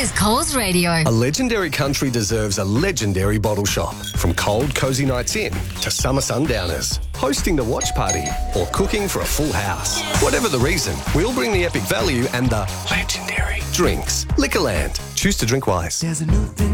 is Coles Radio. A legendary country deserves a legendary bottle shop. From cold, cosy nights in to summer sundowners, hosting the watch party or cooking for a full house. Whatever the reason, we'll bring the epic value and the legendary drinks. Liquorland. Choose to drink wise. There's a new thing